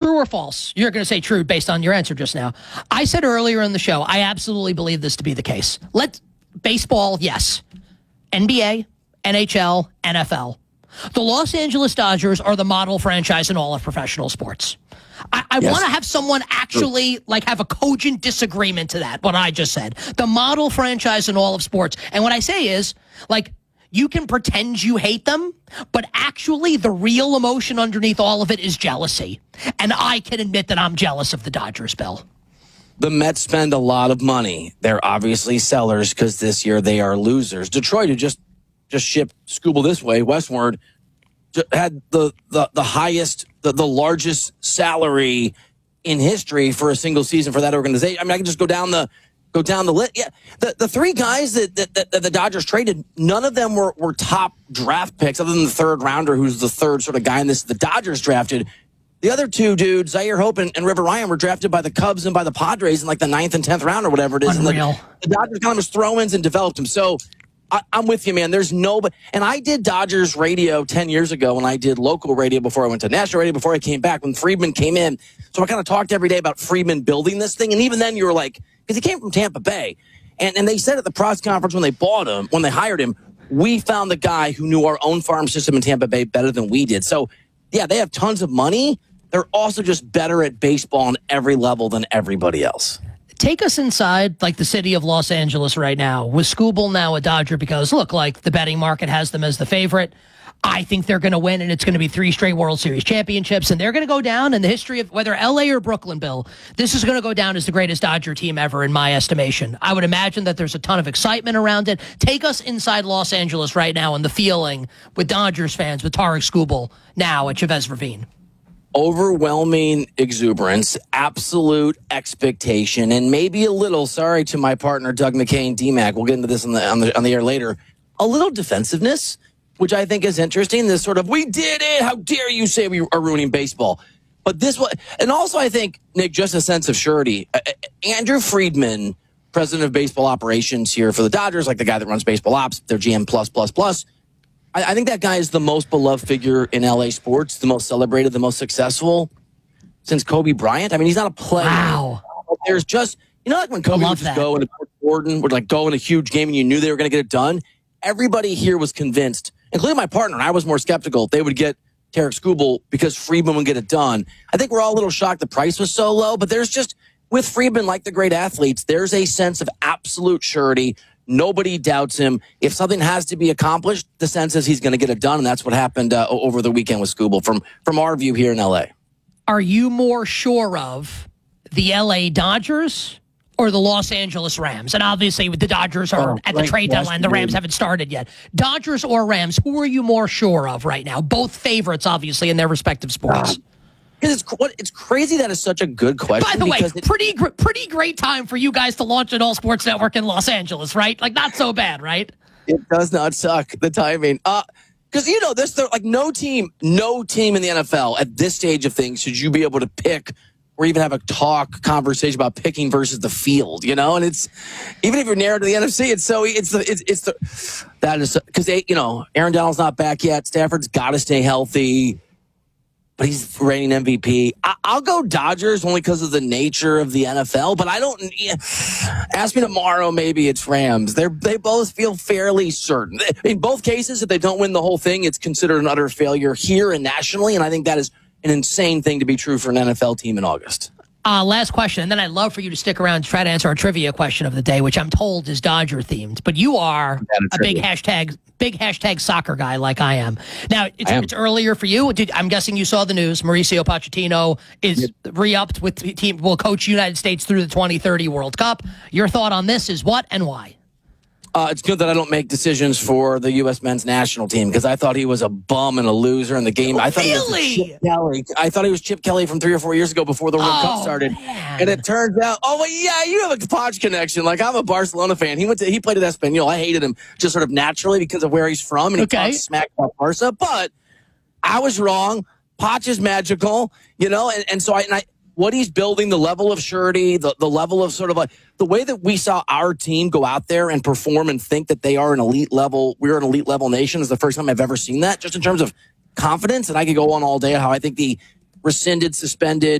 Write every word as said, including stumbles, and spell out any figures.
true or false? You're going to say true based on your answer just now. I said earlier in the show, I absolutely believe this to be the case. Let baseball, yes. N B A, N H L, N F L. The Los Angeles Dodgers are the model franchise in all of professional sports. I, I yes. want to have someone actually like have a cogent disagreement to that, what I just said. The model franchise in all of sports. And what I say is, like, you can pretend you hate them, but actually the real emotion underneath all of it is jealousy. And I can admit that I'm jealous of the Dodgers, Bill. The Mets spend a lot of money. They're obviously sellers because this year they are losers. Detroit, who just just shipped Scooble this way, westward, had the, the, the highest, the, the largest salary in history for a single season for that organization. I mean, I can just go down the go down the list. Yeah, the, the three guys that, that, that, that the Dodgers traded, none of them were, were top draft picks other than the third rounder, who's the third sort of guy in this. The Dodgers drafted. The other two dudes, Zaire Hope and, and River Ryan, were drafted by the Cubs and by the Padres in like the ninth and tenth round or whatever it is. Unreal. And the, the Dodgers kind of just throw-ins and developed them. So I, I'm with you, man. There's no, and I did Dodgers radio ten years ago when I did local radio before I went to national radio before I came back when Friedman came in. So I kind of talked every day about Friedman building this thing. And even then you were like, because he came from Tampa Bay. And, and they said at the press conference when they bought him, when they hired him, we found the guy who knew our own farm system in Tampa Bay better than we did. So yeah, they have tons of money. They're also just better at baseball on every level than everybody else. Take us inside, like, the city of Los Angeles right now. With Scooble now a Dodger because, look, like, the betting market has them as the favorite. I think they're going to win, and it's going to be three straight World Series championships, and they're going to go down in the history of whether L A or Brooklyn, Bill. This is going to go down as the greatest Dodger team ever, in my estimation. I would imagine that there's a ton of excitement around it. Take us inside Los Angeles right now and the feeling with Dodgers fans, with Tarek Scooble now at Chavez Ravine. Overwhelming exuberance, absolute expectation, and maybe a little, sorry to my partner, Doug McCain, D-Mac, we'll get into this on the, on the, on the air later, a little defensiveness, which I think is interesting. This sort of, we did it, how dare you say we are ruining baseball. But this was, and also I think, Nick, just a sense of surety. Uh, Andrew Friedman, president of baseball operations here for the Dodgers, like the guy that runs baseball ops, their G M plus, plus, plus, I think that guy is the most beloved figure in L A sports, the most celebrated, the most successful since Kobe Bryant. I mean, he's not a player. Wow. There's just, you know, like when Kobe would just that. go and Jordan would like go in a huge game and you knew they were going to get it done. Everybody here was convinced, including my partner, and I was more skeptical, they would get Tarek Scooble because Friedman would get it done. I think we're all a little shocked the price was so low, but there's just, with Friedman, like the great athletes, there's a sense of absolute surety. Nobody doubts him. If something has to be accomplished, the sense is he's going to get it done, and that's what happened uh, over the weekend with Scooble from, from our view here in L A. Are you more sure of the L A Dodgers or the Los Angeles Rams? And obviously, the Dodgers are oh, at the trade deadline. The Rams haven't started yet. Dodgers or Rams, who are you more sure of right now? Both favorites, obviously, in their respective sports. Uh, It's what it's crazy that is such a good question. By the way, it, pretty pretty great time for you guys to launch an all sports network in Los Angeles, right? Like, not so bad, right? It does not suck, the timing. Uh, because you know this, like no team, no team in the N F L at this stage of things should you be able to pick or even have a talk conversation about picking versus the field. You know, and it's even if you're narrowed to the N F C, it's so it's the it's it's the that is because you know Aaron Donald's not back yet. Stafford's got to stay healthy. But he's reigning M V P. I, I'll go Dodgers only because of the nature of the N F L. But I don't. Yeah, ask me tomorrow. Maybe it's Rams. They they both feel fairly certain. In both cases, if they don't win the whole thing, it's considered an utter failure here and nationally. And I think that is an insane thing to be true for an N F L team in August. Uh, last question, and then I'd love for you to stick around and try to answer our trivia question of the day, which I'm told is Dodger themed. But you are a big hashtag, big hashtag soccer guy like I am. Now, it's, am. it's earlier for you. Did, I'm guessing you saw the news. Mauricio Pochettino is yep. re-upped with the team, will coach United States through the twenty thirty World Cup. Your thought on this is what and why? Uh, it's good that I don't make decisions for the U S men's national team because I thought he was a bum and a loser in the game. Oh, I thought really? he was Chip Kelly. I thought he was Chip Kelly from three or four years ago before the World oh, Cup started. Man. And it turns out, oh, well, yeah, you have a Poch connection. Like, I'm a Barcelona fan. He went to, he played at Espanyol. I hated him just sort of naturally because of where he's from, and he okay. talks smack about Barca. But I was wrong. Poch is magical, you know, and, and so I, and I what he's building, the level of surety, the, the level of sort of like the way that we saw our team go out there and perform and think that they are an elite level, we're an elite level nation is the first time I've ever seen that, just in terms of confidence. And I could go on all day how I think the rescinded, suspended,